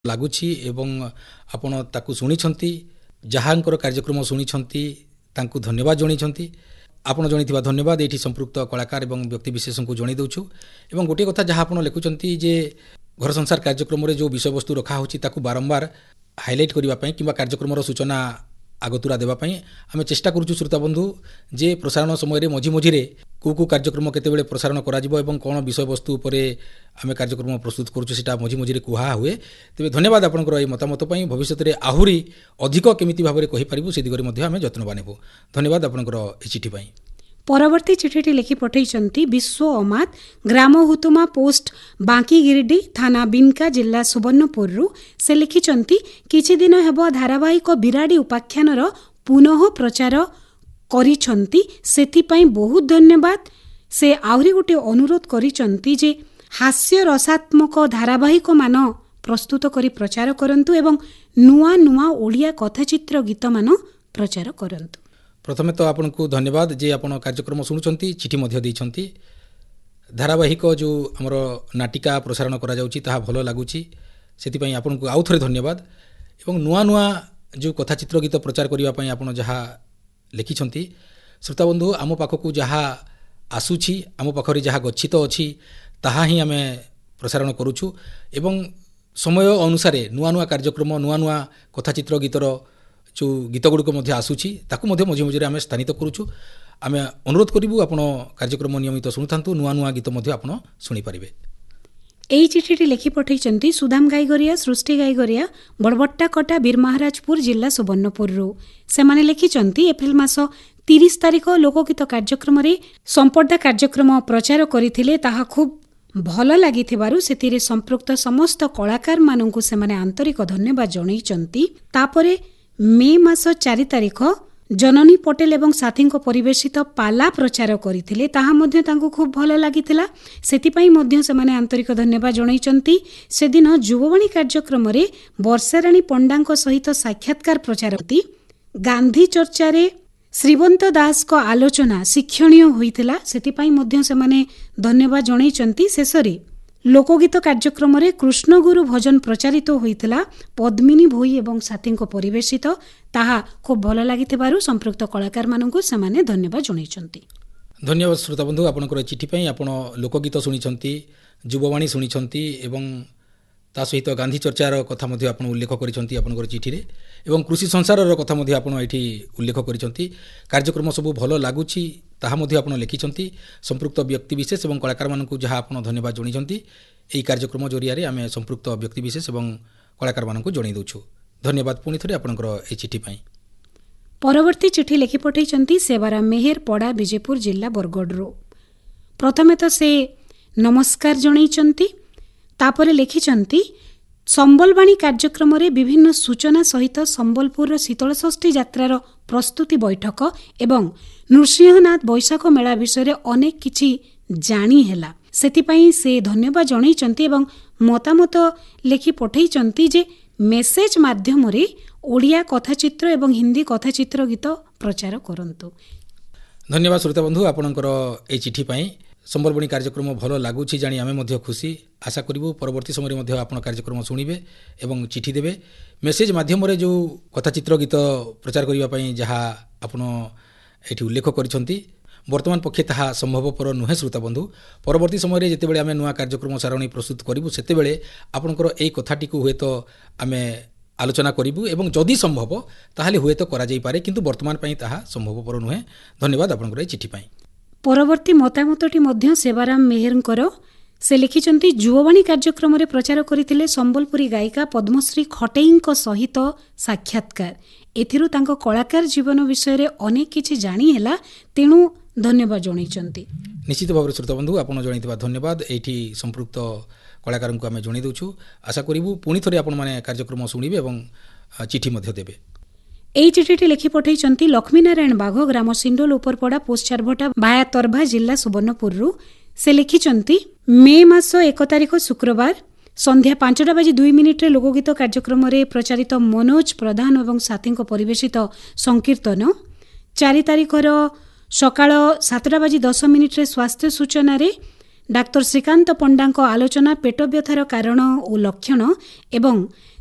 ଲାଗୁଛି ଏବଂ ଆପଣ ତାକୁ ଶୁଣିଛନ୍ତି, ଯାହାଙ୍କର କାର୍ଯ୍ୟକ୍ରମ ଶୁଣିଛନ୍ତି ତାଙ୍କୁ ଧନ୍ୟବାଦ ଜଣାଇଛନ୍ତି। ଆପଣ ଜଣାଇଥିବା ଧନ୍ୟବାଦ ଏଇଠି ସମ୍ପୃକ୍ତ କଳାକାର ଏବଂ ବ୍ୟକ୍ତିବିଶେଷଙ୍କୁ ଜଣାଇ ଦେଉଛୁ। ଏବଂ ଗୋଟିଏ କଥା ଯାହା ଆପଣ ଲେଖୁଛନ୍ତି ଯେ ଘର ସଂସାର କାର୍ଯ୍ୟକ୍ରମରେ ଯେଉଁ ବିଷୟବସ୍ତୁ ରଖାହେଉଛି ତାକୁ ବାରମ୍ବାର ହାଇଲାଇଟ୍ କରିବା ପାଇଁ କିମ୍ବା କାର୍ଯ୍ୟକ୍ରମର ସୂଚନା ଆଗତୁରା ଦେବା ପାଇଁ ଆମେ ଚେଷ୍ଟା କରୁଛୁ ଶ୍ରୋତାବନ୍ଧୁ ଯେ ପ୍ରସାରଣ ସମୟରେ ମଝିରେ କେଉଁ କାର୍ଯ୍ୟକ୍ରମ କେତେବେଳେ ପ୍ରସାରଣ କରାଯିବ ଏବଂ କ'ଣ ବିଷୟବସ୍ତୁ ଉପରେ ଆମେ କାର୍ଯ୍ୟକ୍ରମ ପ୍ରସ୍ତୁତ କରୁଛୁ ସେଟା ମଝିରେ କୁହା ହୁଏ। ତେବେ ଧନ୍ୟବାଦ ଆପଣଙ୍କର ଏହି ମତାମତ ପାଇଁ। ଭବିଷ୍ୟତରେ ଆହୁରି ଅଧିକ କେମିତି ଭାବରେ କହିପାରିବୁ ସେ ଦିଗରେ ମଧ୍ୟ ଆମେ ଯତ୍ନବାନ ହେବୁ। ଧନ୍ୟବାଦ ଆପଣଙ୍କର ଏହି ଚିଠି ପାଇଁ। ପରବର୍ତ୍ତୀ ଚିଠିଟି ଲେଖି ପଠାଇଛନ୍ତି ବିଶ୍ୱ ଅମାତ, ଗ୍ରାମ ହୁତୁମା, ପୋଷ୍ଟ ବାଙ୍କିଗିରିଡି, ଥାନା ବିନକା, ଜିଲ୍ଲା ସୁବର୍ଣ୍ଣପୁରରୁ। ସେ ଲେଖିଛନ୍ତି କିଛି ଦିନ ହେବ ଧାରାବାହିକ ବିରାଡ଼ି ଉପାଖ୍ୟାନର ପୁନଃ ପ୍ରଚାର କରିଛନ୍ତି, ସେଥିପାଇଁ ବହୁତ ଧନ୍ୟବାଦ। ସେ ଆହୁରି ଗୋଟିଏ ଅନୁରୋଧ କରିଛନ୍ତି ଯେ ହାସ୍ୟ ରସାତ୍ମକ ଧାରାବାହିକମାନ ପ୍ରସ୍ତୁତ କରି ପ୍ରଚାର କରନ୍ତୁ ଏବଂ ନୂଆ ନୂଆ ଓଡ଼ିଆ କଥାଚିତ୍ର ଗୀତମାନ ପ୍ରଚାର କରନ୍ତୁ। ପ୍ରଥମେ ତ ଆପଣଙ୍କୁ ଧନ୍ୟବାଦ ଯେ ଆପଣ କାର୍ଯ୍ୟକ୍ରମ ଶୁଣୁଛନ୍ତି, ଚିଠି ମଧ୍ୟ ଦେଇଛନ୍ତି। ଧାରାବାହିକ ଯେଉଁ ଆମର ନାଟିକା ପ୍ରସାରଣ କରାଯାଉଛି ତାହା ଭଲ ଲାଗୁଛି, ସେଥିପାଇଁ ଆପଣଙ୍କୁ ଆଉ ଥରେ ଧନ୍ୟବାଦ। ଏବଂ ନୂଆ ନୂଆ ଯେଉଁ କଥାଚିତ୍ର ଗୀତ ପ୍ରଚାର କରିବା ପାଇଁ ଆପଣ ଯାହା ଲେଖିଛନ୍ତି, ଶ୍ରୋତାବନ୍ଧୁ ଆମ ପାଖକୁ ଯାହା ଆସୁଛି, ଆମ ପାଖରେ ଯାହା ଗଚ୍ଛିତ ଅଛି ତାହା ହିଁ ଆମେ ପ୍ରସାରଣ କରୁଛୁ। ଏବଂ ସମୟ ଅନୁସାରେ ନୂଆ ନୂଆ କାର୍ଯ୍ୟକ୍ରମ, ନୂଆ ନୂଆ କଥାଚିତ୍ର ଗୀତର ଯେଉଁ ଗୀତଗୁଡ଼ିକ ମଧ୍ୟ ଆସୁଛି ତାକୁ ମଧ୍ୟ ମଝିରେ ଆମେ ସ୍ଥାନିତ କରୁଛୁ। ଆମେ ଅନୁରୋଧ କରିବୁ ଆପଣ କାର୍ଯ୍ୟକ୍ରମ ନିୟମିତ ଶୁଣୁଥାନ୍ତୁ, ନୂଆ ନୂଆ ଗୀତ ମଧ୍ୟ ଆପଣ ଶୁଣିପାରିବେ। ଏହି ଚିଠିଟି ଲେଖି ପଠାଇଛନ୍ତି ସୁଦାମ ଗାଇଗରିଆ, ସୃଷ୍ଟି ଗାଇଗରିଆ, ବଡ଼ବଟ୍ଟାକଟା, ବୀରମହାରାଜପୁର ଜିଲ୍ଲା ସୁବର୍ଣ୍ଣପୁରରୁ। ସେମାନେ ଲେଖିଛନ୍ତି ଏପ୍ରିଲ ମାସ 30 ତାରିଖ ଲୋକଗୀତ କାର୍ଯ୍ୟକ୍ରମରେ ସମ୍ପର୍ଦ୍ଧା କାର୍ଯ୍ୟକ୍ରମ ପ୍ରଚାର କରିଥିଲେ, ତାହା ଖୁବ୍ ଭଲ ଲାଗିଥିବାରୁ ସେଥିରେ ସମ୍ପୃକ୍ତ ସମସ୍ତ କଳାକାରମାନଙ୍କୁ ସେମାନେ ଆନ୍ତରିକ ଧନ୍ୟବାଦ ଜଣାଇଛନ୍ତି। ତାପରେ ମେ ମାସ 4 ତାରିଖ ଜନନୀ ପଟେଲ ଏବଂ ସାଥୀଙ୍କ ପରିବେଶିତ ପାଲା ପ୍ରଚାର କରିଥିଲେ, ତାହା ମଧ୍ୟ ତାଙ୍କୁ ଖୁବ୍ ଭଲ ଲାଗିଥିଲା, ସେଥିପାଇଁ ମଧ୍ୟ ସେମାନେ ଆନ୍ତରିକ ଧନ୍ୟବାଦ ଜଣାଇଛନ୍ତି। ସେଦିନ ଯୁବବାଣୀ କାର୍ଯ୍ୟକ୍ରମରେ ବର୍ଷାରାଣୀ ପଣ୍ଡାଙ୍କ ସହିତ ସାକ୍ଷାତକାର ପ୍ରଚାର କରନ୍ତି। ଗାନ୍ଧୀ ଚର୍ଚ୍ଚାରେ ଶ୍ରୀବନ୍ତ ଦାସଙ୍କ ଆଲୋଚନା ଶିକ୍ଷଣୀୟ ହୋଇଥିଲା, ସେଥିପାଇଁ ମଧ୍ୟ ସେମାନେ ଧନ୍ୟବାଦ ଜଣାଇଛନ୍ତି। ଶେଷରେ ଲୋକଗୀତ କାର୍ଯ୍ୟକ୍ରମରେ କୃଷ୍ଣଗୁରୁ ଭଜନ ପ୍ରଚାରିତ ହୋଇଥିଲା, ପଦ୍ମିନୀ ଭୋଇ ଏବଂ ସାଥୀଙ୍କ ପରିବେଶିତ, ତାହା ଖୁବ୍ ଭଲ ଲାଗିଥିବାରୁ ସମ୍ପୃକ୍ତ କଳାକାରମାନଙ୍କୁ ସେମାନେ ଧନ୍ୟବାଦ ଜଣାଇଛନ୍ତି। ଧନ୍ୟବାଦ ଶ୍ରୋତାବନ୍ଧୁ ଆପଣଙ୍କର ଚିଠି ପାଇଁ। ଆପଣ ଲୋକଗୀତ ଶୁଣିଛନ୍ତି, ଯୁବବାଣୀ ଶୁଣିଛନ୍ତି ଏବଂ ତା ସହିତ ଗାନ୍ଧୀ ଚର୍ଚ୍ଚାର କଥା ମଧ୍ୟ ଆପଣ ଉଲ୍ଲେଖ କରିଛନ୍ତି ଆପଣଙ୍କର ଚିଠିରେ ଏବଂ କୃଷି ସଂସାରର କଥା ମଧ୍ୟ ଆପଣ ଏଠି ଉଲ୍ଲେଖ କରିଛନ୍ତି। କାର୍ଯ୍ୟକ୍ରମ ସବୁ ଭଲ ଲାଗୁଛି ତାହା ମଧ୍ୟ ଆପଣ ଲେଖିଛନ୍ତି। ସମ୍ପୃକ୍ତ ବ୍ୟକ୍ତିବିଶେଷ ଏବଂ କଳାକାରମାନଙ୍କୁ ଯାହା ଆପଣ ଧନ୍ୟବାଦ ଜଣାଇଛନ୍ତି, ଏହି କାର୍ଯ୍ୟକ୍ରମ ଜରିଆରେ ଆମେ ସମ୍ପୃକ୍ତ ବ୍ୟକ୍ତିବିଶେଷ ଏବଂ କଳାକାରମାନଙ୍କୁ ଜଣାଇ ଦେଉଛୁ। ଧନ୍ୟବାଦ ପୁଣି ଥରେ ଆପଣଙ୍କର ଏହି ଚିଠି ପାଇଁ। ପରବର୍ତ୍ତୀ ଚିଠି ଲେଖି ପଠାଇଛନ୍ତି ସେବାରାମ ମେହେର, ପଡ଼ା, ବିଜେପୁର ଜିଲ୍ଲା ବରଗଡ଼ରୁ। ପ୍ରଥମେ ତ ସେ ନମସ୍କାର ଜଣାଇଛନ୍ତି, ତାପରେ ଲେଖିଛନ୍ତି ସମ୍ବଲବାଣୀ କାର୍ଯ୍ୟକ୍ରମରେ ବିଭିନ୍ନ ସୂଚନା ସହିତ ସମ୍ବଲପୁରର ଶୀତଳଷଷ୍ଠୀ ଯାତ୍ରାର ପ୍ରସ୍ତୁତି ବୈଠକ ଏବଂ ନୃସିଂହନାଥ ବୈଶାଖ ମେଳା ବିଷୟରେ ଅନେକ କିଛି ଜାଣି ହେଲା, ସେଥିପାଇଁ ସେ ଧନ୍ୟବାଦ ଜଣାଇଛନ୍ତି ଏବଂ ମତାମତ ଲେଖି ପଠାଇଛନ୍ତି ଯେ ମେସେଜ ମାଧ୍ୟମରେ ଓଡ଼ିଆ କଥାଚିତ୍ର ଏବଂ ହିନ୍ଦୀ କଥାଚିତ୍ର ଗୀତ ପ୍ରଚାର କରନ୍ତୁ। ଧନ୍ୟବାଦ ଶ୍ରୋତାବନ୍ଧୁ ଆପଣଙ୍କର ଏହି ଚିଠି ପାଇଁ। ସମ୍ବଲବଣୀ କାର୍ଯ୍ୟକ୍ରମ ଭଲ ଲାଗୁଛି ଜାଣି ଆମେ ମଧ୍ୟ ଖୁସି। ଆଶା କରିବୁ ପରବର୍ତ୍ତୀ ସମୟରେ ମଧ୍ୟ ଆପଣ କାର୍ଯ୍ୟକ୍ରମ ଶୁଣିବେ ଏବଂ ଚିଠି ଦେବେ। ମେସେଜ ମାଧ୍ୟମରେ ଯେଉଁ କଥାଚିତ୍ର ଗୀତ ପ୍ରଚାର କରିବା ପାଇଁ ଯାହା ଆପଣ ଏଠି ଉଲ୍ଲେଖ କରିଛନ୍ତି, ବର୍ତ୍ତମାନ ପକ୍ଷେ ତାହା ସମ୍ଭବପର ନୁହେଁ ଶ୍ରୋତାବନ୍ଧୁ। ପରବର୍ତ୍ତୀ ସମୟରେ ଯେତେବେଳେ ଆମେ ନୂଆ କାର୍ଯ୍ୟକ୍ରମ ସାରଣୀ ପ୍ରସ୍ତୁତ କରିବୁ ସେତେବେଳେ ଆପଣଙ୍କର ଏହି କଥାଟିକୁ ହୁଏତ ଆମେ ଆଲୋଚନା କରିବୁ ଏବଂ ଯଦି ସମ୍ଭବ ତାହେଲେ ହୁଏତ କରାଯାଇପାରେ, କିନ୍ତୁ ବର୍ତ୍ତମାନ ପାଇଁ ତାହା ସମ୍ଭବପର ନୁହେଁ। ଧନ୍ୟବାଦ ଆପଣଙ୍କର ଏହି ଚିଠି ପାଇଁ। ପରବର୍ତ୍ତୀ ମତାମତଟି ମଧ୍ୟ ସେବାରାମ ମେହେରଙ୍କର। ସେ ଲେଖିଛନ୍ତି ଯୁବବାଣୀ କାର୍ଯ୍ୟକ୍ରମରେ ପ୍ରଚାର କରିଥିଲେ ସମ୍ବଲପୁରୀ ଗାୟିକା ପଦ୍ମଶ୍ରୀ ଖଟେଇଙ୍କ ସହିତ ସାକ୍ଷାତକାର, ଏଥିରୁ ତାଙ୍କ କଳାକାର ଜୀବନ ବିଷୟରେ ଅନେକ କିଛି ଜାଣି ହେଲା, ତେଣୁ ଧନ୍ୟବାଦ ଜଣାଇଛନ୍ତି। ନିଶ୍ଚିତ ଭାବରେ ଶ୍ରୋତାବନ୍ଧୁ ଆପଣ ଜଣାଇଥିବା ଧନ୍ୟବାଦ ଏଇଠି ସମ୍ପୃକ୍ତ କଳାକାରଙ୍କୁ ଆମେ ଜଣାଇ ଦେଉଛୁ। ଆଶା କରିବୁ ପୁଣି ଥରେ ଆପଣମାନେ କାର୍ଯ୍ୟକ୍ରମ ଶୁଣିବେ ଏବଂ ଚିଠି ମଧ୍ୟ ଦେବେ। ଏହି ଚିଠିଟି ଲେଖି ପଠାଇଛନ୍ତି ଲକ୍ଷ୍ମୀନାରାୟଣ ବାଘ, ଗ୍ରାମ ସିଣ୍ଡୋଲ ଉପରପଡ଼ା, ପୋଷ୍ଟ ଚାରଭଟା, ଭାୟା ତର୍ଭା, ଜିଲ୍ଲା ସୁବର୍ଣ୍ଣପୁରରୁ। ସେ ଲେଖିଛନ୍ତି ମେ ମାସ 1 ତାରିଖ ଶୁକ୍ରବାର ସନ୍ଧ୍ୟା 5:02 ଲୋକଗୀତ କାର୍ଯ୍ୟକ୍ରମରେ ପ୍ରଚାରିତ ମନୋଜ ପ୍ରଧାନ ଏବଂ ସାଥୀଙ୍କ ପରିବେଶିତ ସଂକୀର୍ତ୍ତନ, 4 ତାରିଖର ସକାଳ 7:10 ସ୍ୱାସ୍ଥ୍ୟ ସୂଚନାରେ ଡାକ୍ତର ଶ୍ରୀକାନ୍ତ ପଣ୍ଡାଙ୍କ ଆଲୋଚନା ପେଟ ବ୍ୟଥାର କାରଣ ଓ ଲକ୍ଷଣ ଏବଂ